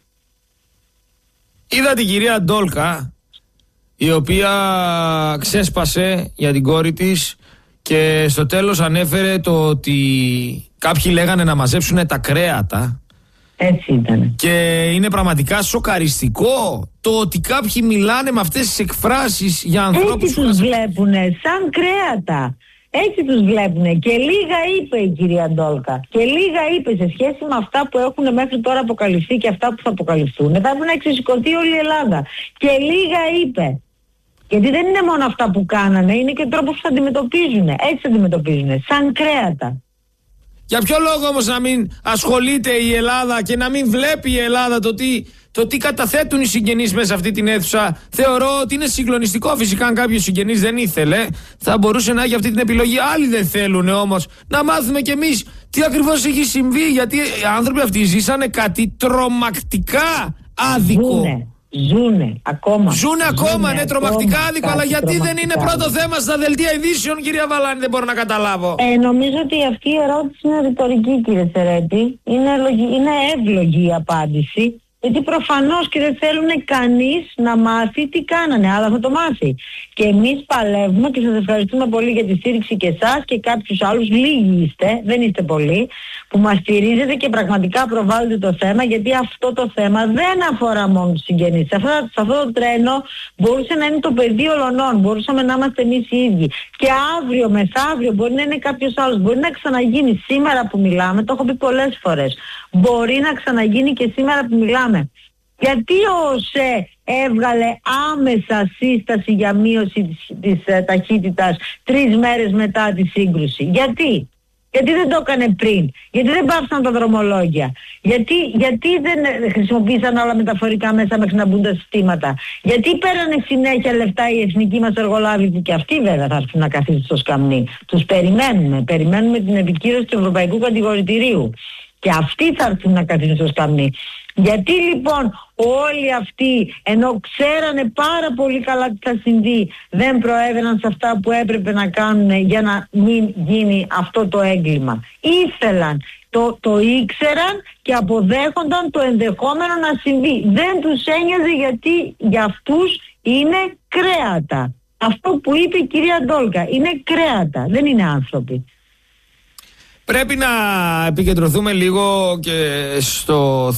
Είδα την κυρία Ντόλκα, η οποία ξέσπασε για την κόρη της και στο τέλος ανέφερε το ότι κάποιοι λέγανε να μαζέψουν τα κρέατα. Έτσι ήταν. Και είναι πραγματικά σοκαριστικό το ότι κάποιοι μιλάνε με αυτές τις εκφράσεις για ανθρώπους. Έτσι τους βλέπουνε, σαν κρέατα. Έτσι τους βλέπουνε. Και λίγα είπε η κυρία Ντόλκα. Και λίγα είπε σε σχέση με αυτά που έχουν μέχρι τώρα αποκαλυφθεί και αυτά που θα αποκαλυφθούν. Θα πρέπει να εξισηκωθεί όλη η Ελλάδα. Και λίγα είπε. Γιατί δεν είναι μόνο αυτά που κάνανε, είναι και ο τρόπος που θα αντιμετωπίζουν. Έτσι θα αντιμετωπίζουν. Σαν κρέατα. Για ποιο λόγο όμως να μην ασχολείται η Ελλάδα και να μην βλέπει η Ελλάδα το τι καταθέτουν οι συγγενείς μέσα σε αυτή την αίθουσα? Θεωρώ ότι είναι συγκλονιστικό. Φυσικά, αν κάποιος συγγενής δεν ήθελε, θα μπορούσε να έχει αυτή την επιλογή. Άλλοι δεν θέλουν όμως. Να μάθουμε κι εμείς τι ακριβώς έχει συμβεί. Γιατί οι άνθρωποι αυτοί ζήσανε κάτι τρομακτικά άδικο. Ζούνε ακόμα, ναι, τρομακτικά άδικο. Αλλά γιατί δεν είναι πρώτο θέμα στα δελτία ειδήσεων, κυρία Βαλάνη? Δεν μπορώ να καταλάβω. Νομίζω ότι αυτή η ερώτηση είναι ρητορική, κύριε Σερέτη. Είναι εύλογη η απάντηση. Γιατί προφανώς και δεν θέλουν κανείς να μάθει τι κάνανε, αλλά θα το μάθει. Και εμείς παλεύουμε και σας ευχαριστούμε πολύ για τη στήριξη και εσάς και κάποιους άλλους, λίγοι είστε, δεν είστε πολλοί, που μας στηρίζετε και πραγματικά προβάλλετε το θέμα, γιατί αυτό το θέμα δεν αφορά μόνο τους συγγενείς. Σε αυτό το τρένο μπορούσε να είναι το παιδί ολονών, μπορούσαμε να είμαστε εμείς οι ίδιοι. Και αύριο, μεθαύριο μπορεί να είναι κάποιος άλλος, μπορεί να ξαναγίνει σήμερα που μιλάμε, το έχω πει πολλές φορές. Μπορεί να ξαναγίνει και σήμερα που μιλάμε. Γιατί ο ΟΣΕ έβγαλε άμεσα σύσταση για μείωση της ταχύτητας 3 μέρες μετά τη σύγκρουση? Γιατί δεν το έκανε πριν? Γιατί δεν πάυσαν τα δρομολόγια? Γιατί δεν χρησιμοποίησαν όλα μεταφορικά μέσα μέχρι να μπουν τα συστήματα? Γιατί πέρανε συνέχεια λεφτά οι εθνικοί μας εργολάβοι, που και αυτοί βέβαια θα έρθουν να καθίσουν στο σκαμνί? Τους περιμένουμε την επικύρωση του Ευρωπαϊκού Κατηγορητηρίου. Και αυτοί θα έρθουν να καθίσουν στο σκαμνί. Γιατί λοιπόν όλοι αυτοί, ενώ ξέρανε πάρα πολύ καλά τι θα συμβεί, δεν προέβαιναν σε αυτά που έπρεπε να κάνουν για να μην γίνει αυτό το έγκλημα? Ήθελαν, το ήξεραν και αποδέχονταν το ενδεχόμενο να συμβεί. Δεν τους ένοιαζε, γιατί για αυτούς είναι κρέατα. Αυτό που είπε η κυρία Ντόλκα, είναι κρέατα, δεν είναι άνθρωποι. Πρέπει να επικεντρωθούμε λίγο και στο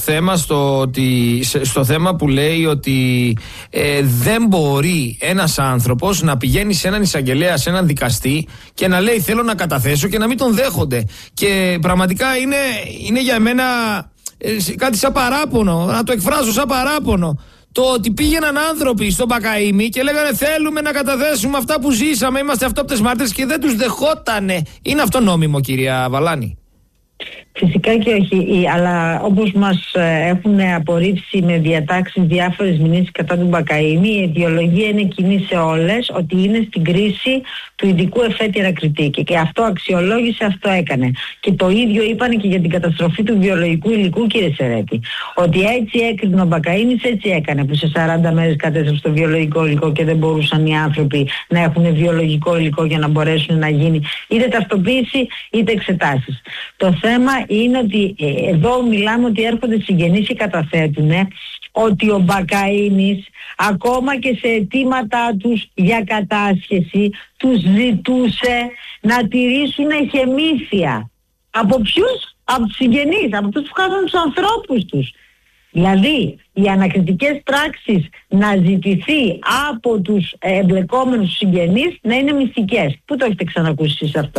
θέμα που λέει ότι δεν μπορεί ένας άνθρωπος να πηγαίνει σε έναν εισαγγελέα, σε έναν δικαστή και να λέει θέλω να καταθέσω και να μην τον δέχονται. Και πραγματικά είναι για μένα κάτι σαν παράπονο, να το εκφράσω σαν παράπονο. Το ότι πήγαιναν άνθρωποι στον Μπακαΐμι και λέγανε θέλουμε να καταθέσουμε αυτά που ζήσαμε, είμαστε αυτόπτες μάρτυρες, και δεν τους δεχότανε. Είναι αυτό νόμιμο, κυρία Βαλάνη? Φυσικά και όχι, αλλά όπως μας έχουν απορρίψει με διατάξεις διάφορες μηνύσεις κατά του Μπακαΐμι, η αιτιολογία είναι κοινή σε όλες, ότι είναι στην κρίση του ειδικού εφέτη Ρακριτίκη, και αυτό αξιολόγησε, αυτό έκανε. Και το ίδιο είπαν και για την καταστροφή του βιολογικού υλικού, κύριε Σερέτη. Ότι έτσι έκρινε ο Μπακαΐμις, έτσι έκανε, που σε 40 μέρες κατέστρεψε το βιολογικό υλικό και δεν μπορούσαν οι άνθρωποι να έχουν βιολογικό υλικό για να μπορέσουν να γίνει είτε ταυτοποίηση είτε εξετάσεις. Το θέμα είναι ότι εδώ μιλάμε ότι έρχονται συγγενείς και καταθέτουν ότι ο Μπακαΐμις ακόμα και σε αιτήματά τους για κατάσχεση τους ζητούσε να τηρήσουν εχεμήθεια. Από ποιους? Από τους συγγενείς, από τους που χάσαν τους ανθρώπους τους. Δηλαδή οι ανακριτικές πράξεις να ζητηθεί από τους εμπλεκόμενους συγγενείς να είναι μυστικές. Πού το έχετε ξανακούσει εσείς αυτό?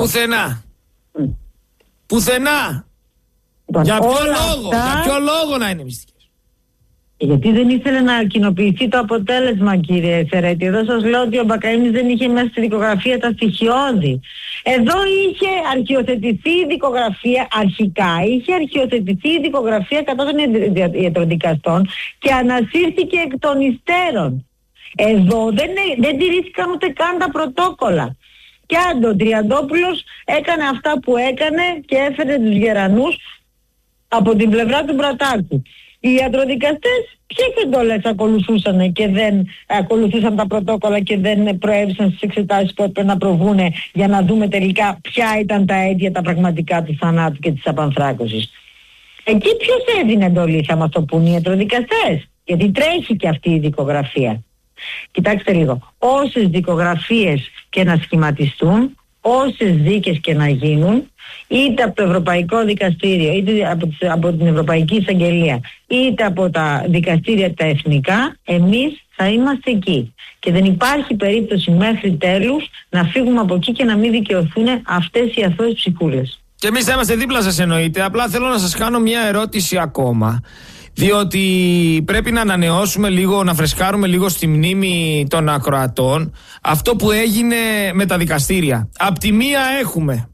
Πουθενά. Για ποιο λόγο να είναι μυστικές? Γιατί δεν ήθελε να κοινοποιηθεί το αποτέλεσμα, κύριε Σερέτη. Εδώ σας λέω ότι ο Μπακαΐνης δεν είχε μέσα στη δικογραφία τα στοιχειώδη. Εδώ είχε αρχιοθετηθεί η δικογραφία, αρχικά είχε αρχιοθετηθεί η δικογραφία κατά των ιατροδικαστών και ανασύρθηκε εκ των υστέρων. Εδώ δεν τηρήθηκαν ούτε καν τα πρωτόκολλα. Και αν ο Τριαντόπουλος έκανε αυτά που έκανε και έφερε τους γερανούς από την πλευρά του Μπρατάκου. Οι ιατροδικαστές ποιες εντολές ακολουθούσαν και δεν ακολουθούσαν τα πρωτόκολλα και δεν προέβησαν στις εξετάσεις που έπρεπε να προβούνε για να δούμε τελικά ποια ήταν τα αίτια τα πραγματικά του θανάτου και της απανθράκωσης. Εκεί ποιος έδινε εντολή, θα μας το πούν οι ιατροδικαστές, γιατί τρέχει και αυτή η δικογραφία. Κοιτάξτε λίγο, όσες δικογραφίες και να σχηματιστούν, όσες δίκες και να γίνουν, είτε από το Ευρωπαϊκό Δικαστήριο, είτε από την Ευρωπαϊκή Εισαγγελία, είτε από τα δικαστήρια τα εθνικά, εμείς θα είμαστε εκεί. Και δεν υπάρχει περίπτωση μέχρι τέλους να φύγουμε από εκεί και να μην δικαιωθούν αυτές οι αθώες ψυχούλες. Και εμείς θα είμαστε δίπλα σας, εννοείται. Απλά θέλω να σας κάνω μια ερώτηση ακόμα. Διότι πρέπει να ανανεώσουμε λίγο, να φρεσκάρουμε λίγο στη μνήμη των ακροατών αυτό που έγινε με τα δικαστήρια. Απ' τη μία έχουμε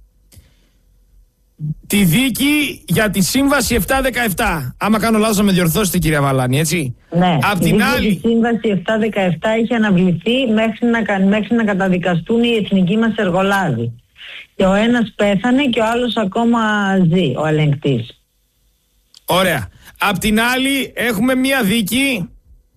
τη δίκη για τη Σύμβαση 717. Άμα κάνω λάθος να με διορθώσετε, κυρία Βαλάνη, έτσι. Ναι, απ' την άλλη, η Σύμβαση 717 είχε αναβληθεί μέχρι να καταδικαστούν οι εθνικοί μας εργολάβοι. Και ο ένας πέθανε και ο άλλος ακόμα ζει, ο ελεγκτής. ωραία. Απ' την άλλη έχουμε μία δίκη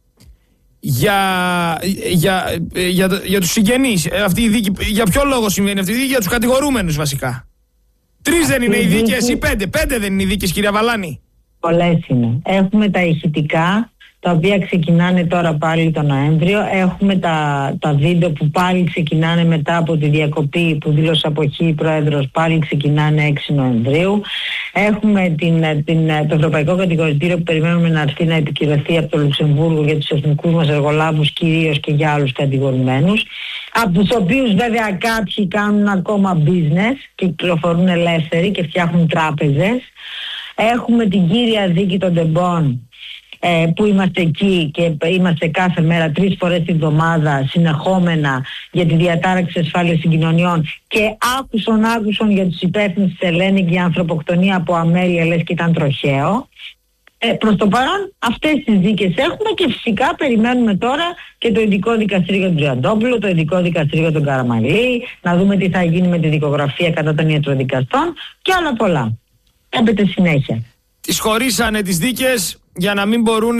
για τους συγγενείς. Αυτή η δίκη, για ποιο λόγο συμβαίνει αυτή η δίκη? Για τους κατηγορούμενους βασικά. 3 δεν είναι οι δίκες ή 5? 5 δεν είναι οι δίκες, κυρία Βαλάνη? Πολλές είναι. Έχουμε τα ηχητικά, τα οποία ξεκινάνε τώρα πάλι τον Νοέμβριο. Έχουμε τα βίντεο που πάλι ξεκινάνε μετά από τη διακοπή που δήλωσε αποχή η Πρόεδρος, πάλι ξεκινάνε 6 Νοεμβρίου. Έχουμε το Ευρωπαϊκό Κατηγορητήριο που περιμένουμε να έρθει να επικυρωθεί από το Λουξεμβούργο για τους εθνικούς μας εργολάβους κυρίως και για άλλους κατηγορουμένους, από τους οποίους βέβαια κάποιοι κάνουν ακόμα business και κυκλοφορούν ελεύθεροι και φτιάχνουν τράπεζες. Έχουμε την κύρια δίκη των τεμπών, που είμαστε εκεί και είμαστε κάθε μέρα 3 φορές την εβδομάδα συνεχόμενα για τη διατάραξη ασφάλειας συγκοινωνιών και άκουσον για τους υπεύθυνους της Ελένη για ανθρωποκτονία από αμέλεια, λες και ήταν τροχαίο. Προς το παρόν αυτές τις δίκες έχουμε και φυσικά περιμένουμε τώρα και το ειδικό δικαστήριο για τον Τριαντόπουλο, το ειδικό δικαστήριο για τον Καραμανλή, να δούμε τι θα γίνει με τη δικογραφία κατά των ιατροδικαστών και άλλα πολλά. Έπεται συνέχεια. Τις χωρίσανε τις δίκες για να μην μπορούν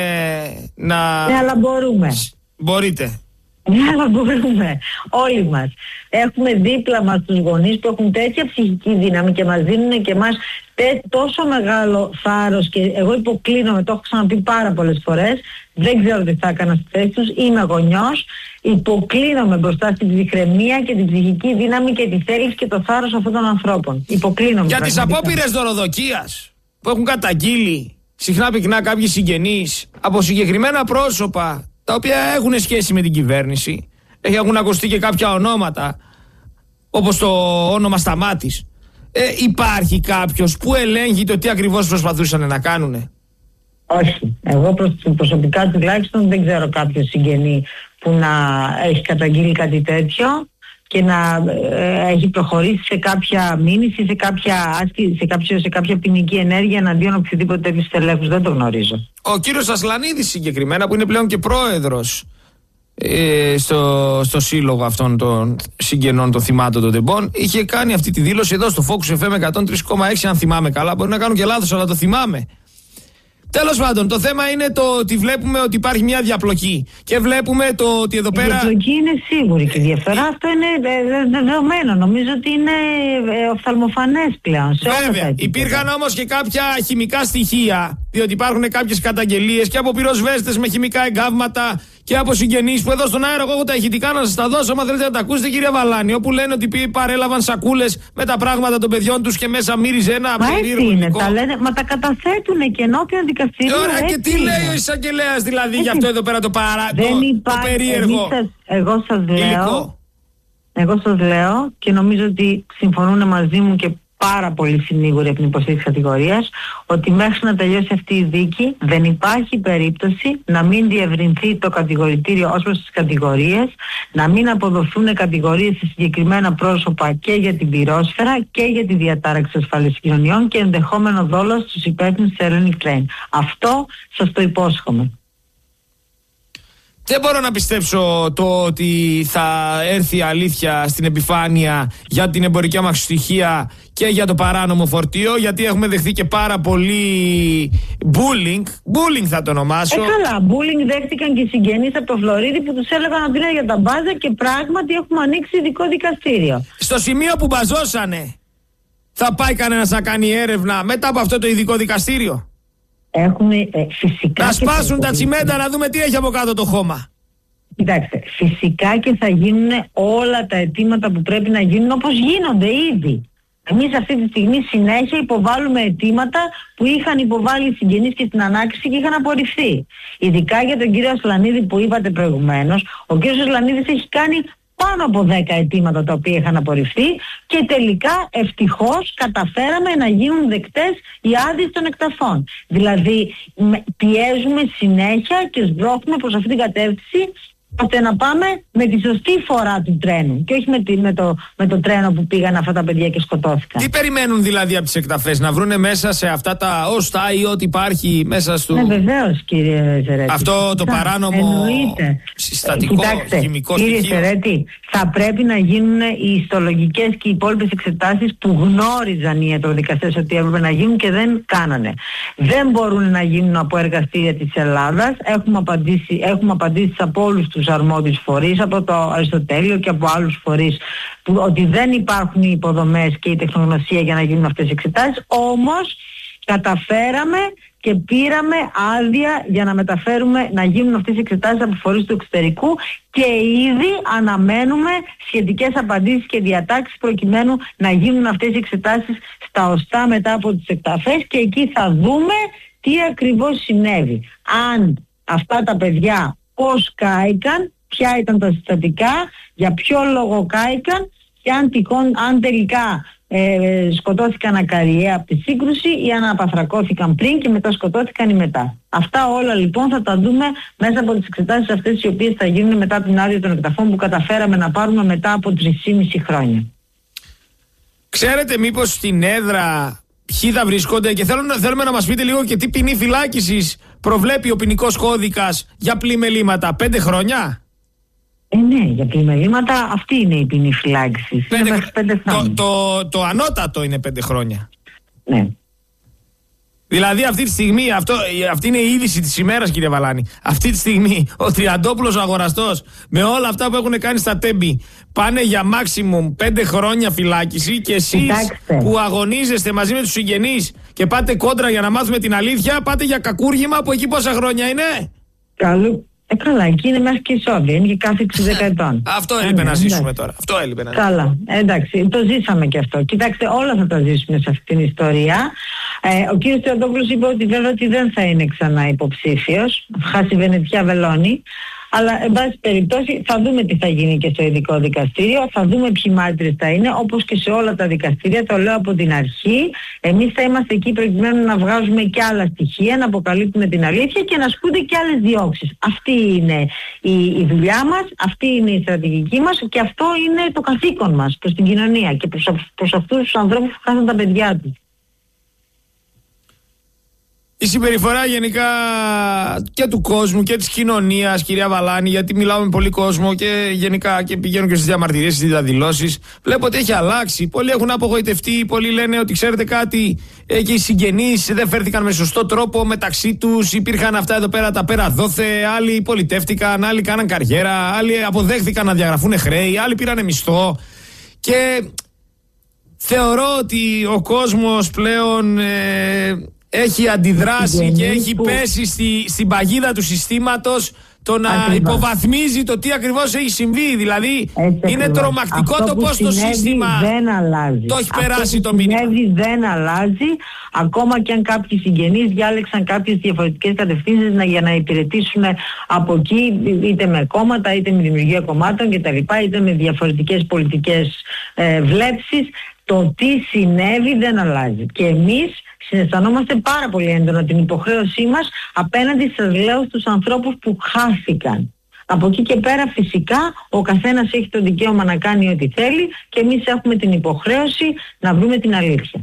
να... Ναι, αλλά μπορούμε. Μπορείτε. Ναι, αλλά μπορούμε. Όλοι μας. Έχουμε δίπλα μας τους γονείς που έχουν τέτοια ψυχική δύναμη και μας δίνουν και εμάς τόσο μεγάλο θάρρος και εγώ υποκλίνομαι, το έχω ξαναπεί πάρα πολλές φορές, δεν ξέρω τι θα έκανα στη θέση τους, είμαι γονιός, υποκλίνομαι μπροστά στην ψυχραιμία και την ψυχική δύναμη και τη θέληση και το θάρρος αυτών των ανθρώπων. Υποκλίνομαι. Για τις απόπειρες δωροδοκίας που έχουν καταγγείλει συχνά πυκνά κάποιοι συγγενείς από συγκεκριμένα πρόσωπα τα οποία έχουν σχέση με την κυβέρνηση, έχουν ακουστεί και κάποια ονόματα όπως το όνομα Σταμάτης, υπάρχει κάποιος που ελέγχει το τι ακριβώς προσπαθούσαν να κάνουνε? Όχι. Εγώ προσωπικά τουλάχιστον δεν ξέρω κάποιο συγγενή που να έχει καταγγείλει κάτι τέτοιο και να έχει προχωρήσει σε κάποια μήνυση, σε κάποια ποινική ενέργεια εναντίον οποιοδήποτε τέτοιου στελέχους. Δεν το γνωρίζω. Ο κύριος Ασλανίδης συγκεκριμένα, που είναι πλέον και πρόεδρος στο σύλλογο αυτών των συγγενών των θυμάτων των τεμπών, είχε κάνει αυτή τη δήλωση εδώ στο Focus FM 103,6, αν θυμάμαι καλά. Μπορεί να κάνω και λάθος, αλλά το θυμάμαι. Τέλος πάντων, το θέμα είναι το ότι βλέπουμε ότι υπάρχει μια διαπλοκή και βλέπουμε το ότι εδώ πέρα... Η διαπλοκή είναι σίγουρη και η διαφορά αυτό είναι δεδομένο. Νομίζω ότι είναι οφθαλμοφανές πλέον. Βέβαια, υπήρχαν όμως και κάποια χημικά στοιχεία, διότι υπάρχουν κάποιες καταγγελίες και από πυροσβέστες με χημικά εγκάβματα και από συγγενείς που εδώ στον αέρα εγώ έχω τα ηχητικά να σας τα δώσω, άμα θέλετε να τα ακούσετε, κυρία Βαλάνη, όπου λένε ότι παρέλαβαν σακούλες με τα πράγματα των παιδιών τους και μέσα μύριζε ένα περίεργο υλικό. Μα τα καταθέτουν και ενώπιον δικαστηρίου. Ωραία, και τι λέει ο εισαγγελέας δηλαδή για αυτό εδώ πέρα το περίεργο Εγώ σας λέω και νομίζω ότι συμφωνούν μαζί μου και πάρα πολύ συνήγοροι από την υποστήριξη κατηγορίας, ότι μέχρι να τελειώσει αυτή η δίκη δεν υπάρχει περίπτωση να μην διευρυνθεί το κατηγορητήριο ως προς τις κατηγορίες, να μην αποδοθούν κατηγορίες σε συγκεκριμένα πρόσωπα και για την πυρόσφαιρα και για τη διατάραξη ασφάλειας κοινωνιών και ενδεχόμενο δόλο στους υπεύθυνους της Hellenic Train. Αυτό σας το υπόσχομαι. Δεν μπορώ να πιστέψω το ότι θα έρθει αλήθεια στην επιφάνεια για την εμπορική αμαξοστοιχεία και για το παράνομο φορτίο, γιατί έχουμε δεχθεί και πάρα πολύ bullying θα το ονομάσω. Καλά, bullying δέχτηκαν και οι συγγενείς από το Φλωρίδι που τους έλεγαν ότι είναι για τα μπάζα και πράγματι έχουμε ανοίξει ειδικό δικαστήριο. Στο σημείο που μπαζώσανε, θα πάει κανένας να κάνει έρευνα μετά από αυτό το ειδικό δικαστήριο? Έχουμε φυσικά. Να σπάσουν τα τσιμέντα να δούμε τι έχει από κάτω το χώμα. Κοιτάξτε, φυσικά και θα γίνουν όλα τα αιτήματα που πρέπει να γίνουν όπως γίνονται ήδη. Εμείς αυτή τη στιγμή συνέχεια υποβάλλουμε αιτήματα που είχαν υποβάλει οι συγγενείς και στην ανάκριση και είχαν απορριφθεί. Ειδικά για τον κύριο Ασλανίδη που είπατε προηγουμένως, ο κύριος Ασλανίδης έχει κάνει πάνω από 10 αιτήματα τα οποία είχαν απορριφθεί και τελικά ευτυχώς καταφέραμε να γίνουν δεκτές οι άδειες των εκταφών. Δηλαδή πιέζουμε συνέχεια και σμπρώχνουμε προς αυτή την κατεύθυνση ώστε να πάμε με τη σωστή φορά του τρένου και όχι με το τρένο που πήγαν αυτά τα παιδιά και σκοτώθηκαν. Τι περιμένουν δηλαδή από τις εκταφές, να βρούνε μέσα σε αυτά τα ωστά ή ό,τι υπάρχει μέσα στο... Ναι, βεβαίως κύριε Σερέτη. Αυτό το παράνομο συστατικό, χημικό στοιχείο. Κύριε Σερέτη, θα πρέπει να γίνουν οι ιστολογικές και οι υπόλοιπες εξετάσεις που γνώριζαν οι ιατροδικαστές ότι έπρεπε να γίνουν και δεν κάνανε. Δεν μπορούν να γίνουν από εργαστήρια της Ελλάδας. Έχουμε απαντήσει από όλους τους αρμόδιους φορείς, από το Αριστοτέλειο και από άλλους φορείς, ότι δεν υπάρχουν οι υποδομές και η τεχνογνωσία για να γίνουν αυτές οι εξετάσεις. Όμως καταφέραμε και πήραμε άδεια για να μεταφέρουμε, να γίνουν αυτές οι εξετάσεις από φορείς του εξωτερικού και ήδη αναμένουμε σχετικές απαντήσεις και διατάξεις προκειμένου να γίνουν αυτές οι εξετάσεις στα οστά μετά από τις εκταφές και εκεί θα δούμε τι ακριβώς συνέβη. Αν αυτά τα παιδιά πώς κάηκαν, ποια ήταν τα συστατικά, για ποιο λόγο κάηκαν και αν τελικά σκοτώθηκαν ακαριέα από τη σύγκρουση ή αν απαθρακώθηκαν πριν και μετά σκοτώθηκαν ή μετά. Αυτά όλα λοιπόν θα τα δούμε μέσα από τις εξετάσεις αυτές οι οποίες θα γίνουν μετά την άδεια των εκταφών που καταφέραμε να πάρουμε μετά από 3,5 χρόνια. Ξέρετε μήπως στην έδρα ποιοι θα βρίσκονται και θέλουμε να μας πείτε λίγο και τι ποινή φυλάκισης προβλέπει ο ποινικός κώδικας για πλημελήματα? 5 χρόνια? Ναι, για πλημελήματα αυτή είναι η ποινή φυλάκισης. Είναι 5 χρόνια. Το ανώτατο είναι 5 χρόνια. Ναι. Δηλαδή αυτή τη στιγμή, αυτή είναι η είδηση της ημέρας κύριε Βαλάνη. Αυτή τη στιγμή ο Τριαντόπουλος ο αγοραστός με όλα αυτά που έχουν κάνει στα Τέμπη πάνε για maximum 5 χρόνια φυλάκιση και εσείς που αγωνίζεστε μαζί με τους συγγενείς και πάτε κόντρα για να μάθουμε την αλήθεια, πάτε για κακούργημα που εκεί πόσα χρόνια είναι? Καλά, εκεί είναι μέχρι και η Σόβια, είναι και κάθε 60 ετών. Αυτό έλειπε να ζήσουμε τώρα. Αυτό έλειπε να ζήσουμε. Καλά, εντάξει, το ζήσαμε και αυτό. Κοιτάξτε, όλα θα τα ζήσουμε σε αυτή την ιστορία. Ο κύριος Τριαντόπουλος είπε ότι βέβαια ότι δεν θα είναι ξανά υποψήφιος, χάσει Βενετιά Βελώνη. Αλλά, εν πάση περιπτώσει, θα δούμε τι θα γίνει και στο ειδικό δικαστήριο, θα δούμε ποιοι μάρτυρες θα είναι, όπως και σε όλα τα δικαστήρια, το λέω από την αρχή. Εμείς θα είμαστε εκεί προκειμένου να βγάζουμε και άλλα στοιχεία, να αποκαλύπτουμε την αλήθεια και να ασκούνται και άλλες διώξεις. Αυτή είναι η δουλειά μας, αυτή είναι η στρατηγική μας και αυτό είναι το καθήκον μας προς την κοινωνία και προς αυτούς τους ανθρώπους που χάσαν τα παιδιά τους. Η συμπεριφορά γενικά και του κόσμου και της κοινωνίας, κυρία Βαλάνη, γιατί μιλάω με πολύ κόσμο και γενικά και πηγαίνω και στις διαμαρτυρίες, στις διαδηλώσεις, βλέπω ότι έχει αλλάξει. Πολλοί έχουν απογοητευτεί, πολλοί λένε ότι ξέρετε κάτι, και οι συγγενείς δεν φέρθηκαν με σωστό τρόπο μεταξύ τους, υπήρχαν αυτά εδώ πέρα τα πέρα δόθε, άλλοι πολιτεύτηκαν, άλλοι κάναν καριέρα, άλλοι αποδέχθηκαν να διαγραφούν χρέη, άλλοι πήραν μισθό και θεωρώ ότι ο κόσμος πλέον έχει αντιδράσει και έχει πέσει στην παγίδα του συστήματος το να υποβαθμίζει το τι ακριβώς έχει συμβεί. Δηλαδή είναι τρομακτικό το πώς το σύστημα δεν αλλάζει. Το έχει περάσει το μήνυμα. Δεν αλλάζει, ακόμα και αν κάποιοι συγγενείς διάλεξαν κάποιες διαφορετικές κατευθύνσεις για να υπηρετήσουν από εκεί, είτε με κόμματα, είτε με δημιουργία κομμάτων κτλ., είτε με διαφορετικές πολιτικές βλέψεις. Το τι συνέβη δεν αλλάζει. Και εμείς συναισθανόμαστε πάρα πολύ έντονα την υποχρέωσή μας απέναντι, σας λέω, στους ανθρώπους που χάθηκαν. Από εκεί και πέρα φυσικά ο καθένας έχει το δικαίωμα να κάνει ό,τι θέλει και εμείς έχουμε την υποχρέωση να βρούμε την αλήθεια.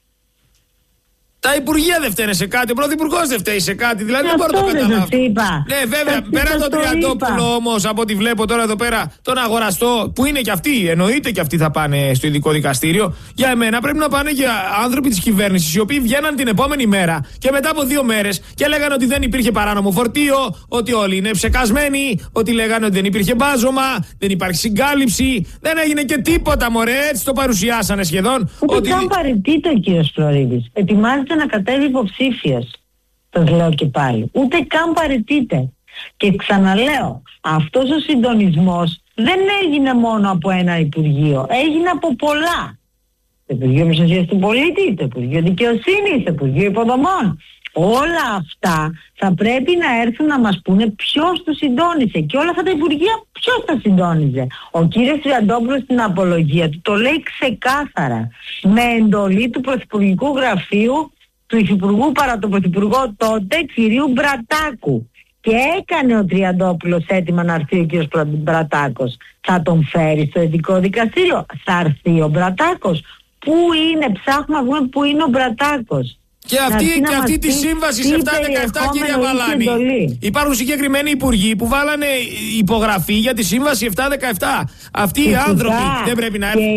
Τα υπουργεία δεν φταίνε σε κάτι, ο πρωθυπουργός δεν φταίει σε κάτι, δηλαδή δεν μπορώ να το καταλάβω. Ναι, βέβαια, πέρα το Τριαντόπουλο όμως, από ό,τι βλέπω τώρα εδώ πέρα, τον αγοραστό, που είναι και αυτοί, εννοείται και αυτοί θα πάνε στο ειδικό δικαστήριο. Για εμένα πρέπει να πάνε και άνθρωποι της κυβέρνησης, οι οποίοι βγαίναν την επόμενη μέρα και μετά από 2 μέρες και λέγανε ότι δεν υπήρχε παράνομο φορτίο, ότι όλοι είναι ψεκασμένοι, ότι λέγανε ότι δεν υπήρχε μπάζωμα, δεν υπάρχει συγκάλυψη, δεν έγινε και τίποτα, μωρέ, έτσι το παρουσιάσανε σχεδόν. Ούτε καν παραιτείται ο κύριος Φλωρίδης. Ετοιμάζεται να κατέβει υποψήφιος. Το λέω και πάλι. Ούτε καν παραιτείται. Και ξαναλέω, αυτός ο συντονισμός δεν έγινε μόνο από ένα Υπουργείο. Έγινε από πολλά. Το Υπουργείο Προστασίας του Πολίτη, το Υπουργείο Δικαιοσύνης, το Υπουργείο Υποδομών. Όλα αυτά θα πρέπει να έρθουν να μας πούνε ποιος τους συντόνισε. Και όλα αυτά τα Υπουργεία ποιος τα συντόνιζε. Ο κύριος Τριαντόπουλος στην απολογία του το λέει ξεκάθαρα. Με εντολή του Πρωθυπουργικού Γραφείου του Υφυπουργού παρά τον Πρωθυπουργό τότε, κυρίου Μπρατάκου. Και έκανε ο Τριαντόπουλος έτοιμα να έρθει ο κύριος Μπρατάκος. Θα τον φέρει στο ειδικό δικαστήριο. Θα έρθει ο Μπρατάκος. Πού είναι, ψάχνουμε να βρούμε πού είναι ο Μπρατάκος. Και αυτή τη σύμβαση σε 7-17, κύριε Βαλάνη. Υπάρχουν συγκεκριμένοι υπουργοί που βάλανε υπογραφή για τη σύμβαση 7-17. Αυτοί οι άνθρωποι δεν πρέπει να έρθουν.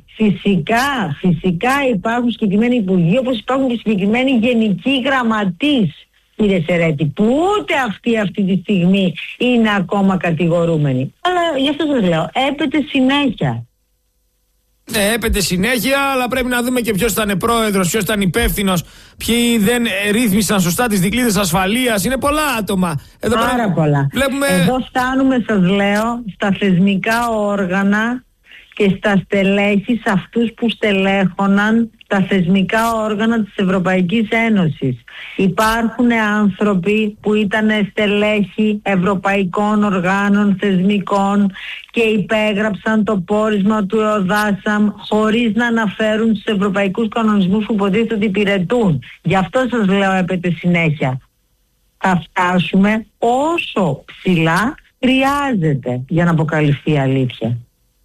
Φυσικά υπάρχουν συγκεκριμένοι υπουργοί, όπως υπάρχουν και συγκεκριμένοι γενικοί γραμματείς, κύριε Σερέτη, που ούτε αυτή τη στιγμή είναι ακόμα κατηγορούμενοι. Αλλά γι' αυτό σας λέω, έπεται συνέχεια. Ναι, έπεται συνέχεια, αλλά πρέπει να δούμε και ποιος ήταν πρόεδρος, ποιος ήταν υπεύθυνος, ποιοι δεν ρύθμισαν σωστά τις δικλείδες ασφαλείας. Είναι πολλά άτομα. Πάρα πολλά. Βλέπουμε... Εδώ φτάνουμε, σας λέω, στα θεσμικά όργανα και στα στελέχη, σε αυτούς που στελέχωναν τα θεσμικά όργανα της Ευρωπαϊκής Ένωσης. Υπάρχουν άνθρωποι που ήταν στελέχη ευρωπαϊκών οργάνων θεσμικών και υπέγραψαν το πόρισμα του ΕΟΔΑΣΑΜ χωρίς να αναφέρουν τους ευρωπαϊκούς κανονισμούς που υποτίθεται ότι υπηρετούν. Γι' αυτό σας λέω, έπεται συνέχεια. Θα φτάσουμε όσο ψηλά χρειάζεται για να αποκαλυφθεί η αλήθεια.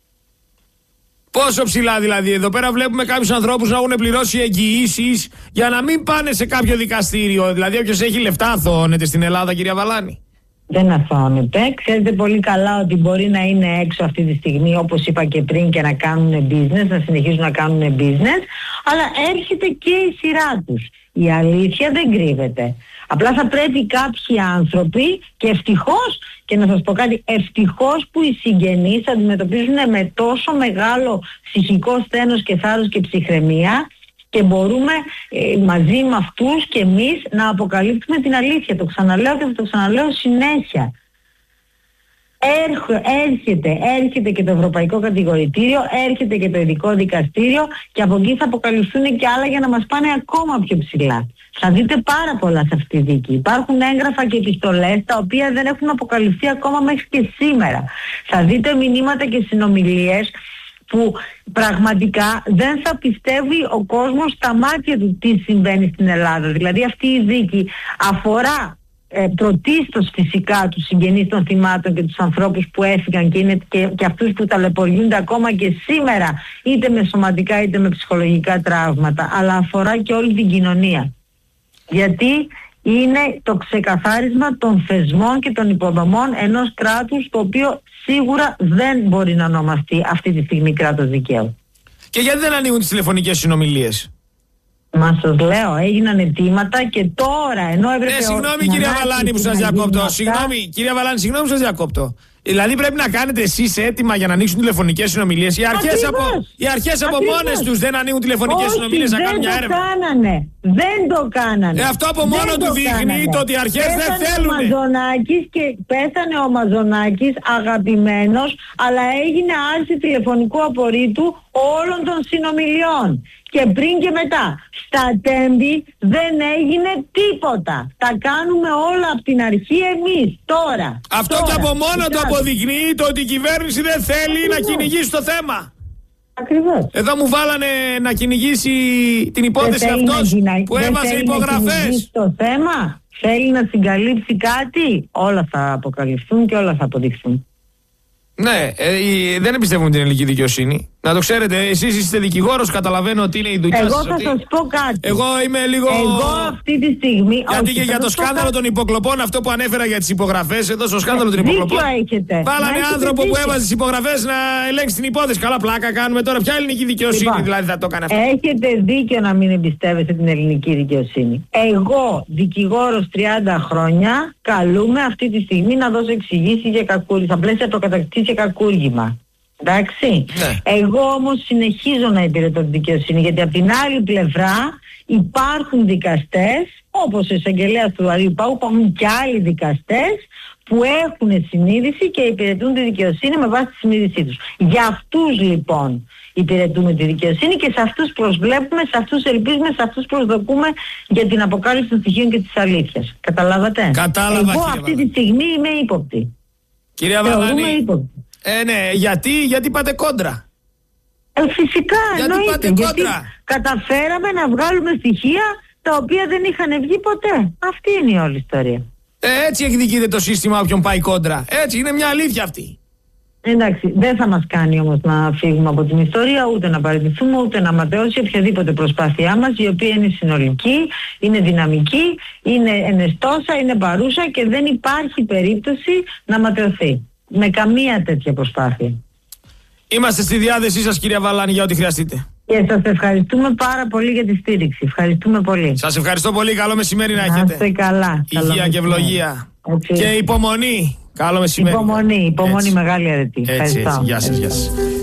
Πόσο ψηλά δηλαδή? Εδώ πέρα βλέπουμε κάποιους ανθρώπους να έχουν πληρώσει εγγυήσεις για να μην πάνε σε κάποιο δικαστήριο. Δηλαδή όποιος έχει λεφτά αθωώνεται στην Ελλάδα, κυρία Βαλάνη. Δεν αθωώνεται. Ξέρετε πολύ καλά ότι μπορεί να είναι έξω αυτή τη στιγμή, όπως είπα και πριν, και να κάνουν business, να συνεχίζουν να κάνουν business, αλλά έρχεται και η σειρά τους. Η αλήθεια δεν κρύβεται. Απλά θα πρέπει κάποιοι άνθρωποι, και ευτυχώς, και να σας πω κάτι, ευτυχώς που οι συγγενείς αντιμετωπίζουν με τόσο μεγάλο ψυχικό σθένος και θάρρος και ψυχραιμία και μπορούμε μαζί με αυτούς και εμείς να αποκαλύψουμε την αλήθεια. Το ξαναλέω και θα το ξαναλέω συνέχεια. Έρχεται και το Ευρωπαϊκό Κατηγορητήριο, έρχεται και το Ειδικό Δικαστήριο και από εκεί θα αποκαλυφθούν και άλλα για να μας πάνε ακόμα πιο ψηλά. Θα δείτε πάρα πολλά σε αυτή τη δίκη. Υπάρχουν έγγραφα και επιστολές τα οποία δεν έχουν αποκαλυφθεί ακόμα μέχρι και σήμερα. Θα δείτε μηνύματα και συνομιλίες που πραγματικά δεν θα πιστεύει ο κόσμος στα μάτια του τι συμβαίνει στην Ελλάδα. Δηλαδή αυτή η δίκη αφορά πρωτίστως φυσικά τους συγγενείς των θυμάτων και τους ανθρώπους που έφυγαν και είναι και αυτούς που ταλαιπωριούνται ακόμα και σήμερα, είτε με σωματικά είτε με ψυχολογικά τραύματα, αλλά αφορά και όλη την κοινωνία. Γιατί είναι το ξεκαθάρισμα των θεσμών και των υποδομών ενός κράτους το οποίο σίγουρα δεν μπορεί να ονομαστεί αυτή τη στιγμή κράτος δικαίου. Και γιατί δεν ανοίγουν τις τηλεφωνικές συνομιλίες? Μα σας λέω, έγιναν αιτήματα και τώρα ενώ έπρεπε... Συγγνώμη κυρία Βαλάνη που σας διακόπτω. Συγγνώμη κυρία Βαλάνη, συγγνώμη που σας διακόπτω. Δηλαδή πρέπει να κάνετε εσείς έτοιμα για να ανοίξουν τηλεφωνικές συνομιλίες. Οι αρχές από μόνες τους δεν ανοίγουν τηλεφωνικές συνομιλίες να κάνουν μια έρευνα. Δεν το κάνανε. Αυτό από μόνο του δείχνει το ότι οι αρχές δεν θέλουν. Πέθανε ο Μαζονάκης αγαπημένος, αλλά έγινε άρση τηλεφωνικού απορρίτου όλων των συνομιλιών. Και πριν και μετά. Στα Τέμπη δεν έγινε τίποτα. Τα κάνουμε όλα από την αρχή εμείς. Τώρα. Αυτό και από μόνο το αποδεικνύει το ότι η κυβέρνηση δεν θέλει να κυνηγήσει το θέμα. Ακριβώς. Εδώ μου βάλανε να κυνηγήσει την υπόθεση αυτός που έβαζε υπογραφές. Το θέμα θέλει να συγκαλύψει κάτι. Όλα θα αποκαλυφθούν και όλα θα αποδειχθούν. Ναι, δεν εμπιστεύουμε την ελληνική δικαιοσύνη. Να το ξέρετε, εσείς είστε δικηγόρος, καταλαβαίνω ότι είναι η δουλειά σας. Εγώ θα σας πω κάτι. Εγώ είμαι λίγο. Εγώ αυτή τη στιγμή. Γιατί και για το σκάνδαλο των υποκλοπών, αυτό που ανέφερα για τις υπογραφές, εδώ στο σκάνδαλο των υποκλοπών. Βάλανε άνθρωπο που έβαζε τις υπογραφές να ελέγξει την υπόθεση. Καλά, πλάκα κάνουμε τώρα. Ποια ελληνική δικαιοσύνη λοιπόν, δηλαδή θα το έκανε αυτό? Έχετε δίκιο να μην εμπιστεύεστε την ελληνική δικαιοσύνη. Εγώ, δικηγόρος 30 χρόνια, καλούμε αυτή τη στιγμή να δώσω εξηγήσεις για κακούργημα. Στα πλαίσια προκατακτικής και κακούργημα. Εντάξει. Ναι. Εγώ όμως συνεχίζω να υπηρετώ τη δικαιοσύνη, γιατί από την άλλη πλευρά υπάρχουν δικαστές, όπως ο εισαγγελέας του Αριού Πάγου, υπάρχουν και άλλοι δικαστές που έχουν συνείδηση και υπηρετούν τη δικαιοσύνη με βάση τη συνείδησή τους. Για αυτούς λοιπόν υπηρετούμε τη δικαιοσύνη και σε αυτούς προσβλέπουμε, σε αυτούς ελπίζουμε, σε αυτούς προσδοκούμε για την αποκάλυψη των στοιχείων και της αλήθειας. Καταλάβατε? Κατάλαβα. Εγώ αυτή τη στιγμή είμαι ύποπτη. Κυρία Βαλάνη, ναι, γιατί πάτε κόντρα? Φυσικά, εννοείται. Γιατί καταφέραμε να βγάλουμε στοιχεία τα οποία δεν είχαν βγει ποτέ. Αυτή είναι η όλη ιστορία. Έτσι εκδικείται το σύστημα όποιον πάει κόντρα. Έτσι, είναι μια αλήθεια αυτή. Εντάξει, δεν θα μας κάνει όμως να φύγουμε από την ιστορία, ούτε να παραιτηθούμε, ούτε να ματαιώσει οποιαδήποτε προσπάθειά μας, η οποία είναι συνολική, είναι δυναμική, είναι ενεστώσα, είναι παρούσα και δεν υπάρχει περίπτωση να ματαιωθεί με καμία τέτοια προσπάθεια. Είμαστε στη διάθεσή σας, κυρία Βαλάνη, για ό,τι χρειαστείτε. Και σας ευχαριστούμε πάρα πολύ για τη στήριξη. Ευχαριστούμε πολύ. Σας ευχαριστώ πολύ. Καλό μεσημέρι να έχετε. Να είστε καλά. Υγεία και ευλογία. Και υπομονή. Καλό μεσημέρι. Υπομονή, μεγάλη αρετή. Έτσι, γεια σας.